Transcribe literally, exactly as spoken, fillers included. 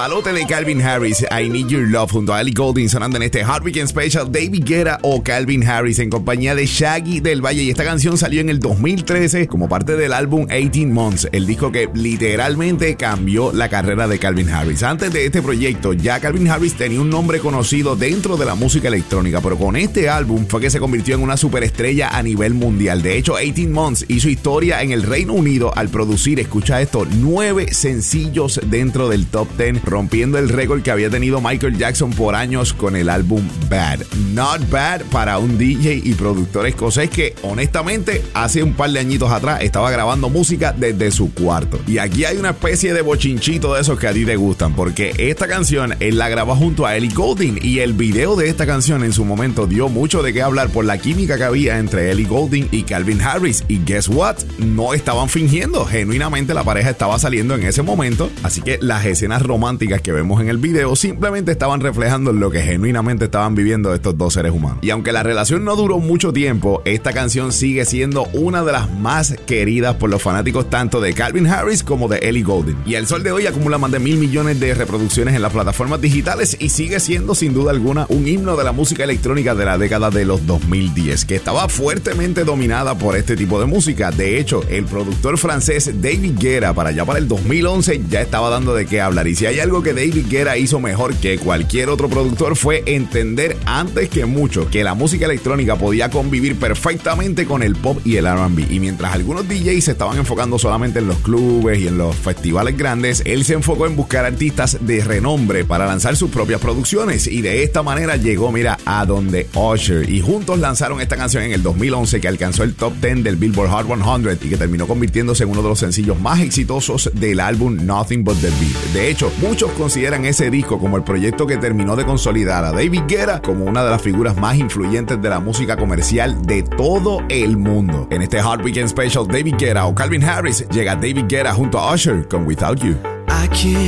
palote de Calvin Harris, I Need Your Love, junto a Ellie Goulding, sonando en este Hot Weekend Special. David Guetta o Calvin Harris en compañía de Shaggy del Valle. Y esta canción salió en el dos mil trece como parte del álbum eighteen months, el disco que literalmente cambió la carrera de Calvin Harris. Antes de este proyecto, ya Calvin Harris tenía un nombre conocido dentro de la música electrónica, pero con este álbum fue que se convirtió en una superestrella a nivel mundial. De hecho, eighteen months hizo historia en el Reino Unido al producir, escucha esto, nueve sencillos dentro del top ten, rompiendo el récord que había tenido Michael Jackson por años con el álbum Bad. Not bad para un D J y productor escocés que, honestamente, hace un par de añitos atrás estaba grabando música desde su cuarto. Y aquí hay una especie de bochinchito de esos que a ti te gustan, porque esta canción él la grabó junto a Ellie Goulding, y el video de esta canción en su momento dio mucho de qué hablar por la química que había entre Ellie Goulding y Calvin Harris. Y guess what? No estaban fingiendo, genuinamente la pareja estaba saliendo en ese momento, así que las escenas románticas que vemos en el video simplemente estaban reflejando lo que genuinamente estaban viviendo estos dos seres humanos. Y aunque la relación no duró mucho tiempo, esta canción sigue siendo una de las más queridas por los fanáticos tanto de Calvin Harris como de Ellie Goulding. Y al sol de hoy acumula más de mil millones de reproducciones en las plataformas digitales y sigue siendo sin duda alguna un himno de la música electrónica de la década de los dos mil diez, que estaba fuertemente dominada por este tipo de música. De hecho, el productor francés David Guetta para allá para el dos mil once ya estaba dando de qué hablar. Y si hay algo que David Guetta hizo mejor que cualquier otro productor fue entender antes que mucho que la música electrónica podía convivir perfectamente con el pop y el R and B. Y mientras algunos D Js se estaban enfocando solamente en los clubes y en los festivales grandes, él se enfocó en buscar artistas de renombre para lanzar sus propias producciones. Y de esta manera llegó, mira, a donde Usher. Y juntos lanzaron esta canción en el dos mil once que alcanzó el top ten del Billboard Hot cien y que terminó convirtiéndose en uno de los sencillos más exitosos del álbum Nothing But The Beat. De hecho, muchos consideran ese disco como el proyecto que terminó de consolidar a David Guetta como una de las figuras más influyentes de la música comercial de todo el mundo. En este Hot Weekend Special, David Guetta o Calvin Harris, llega David Guetta junto a Usher con Without You. I can't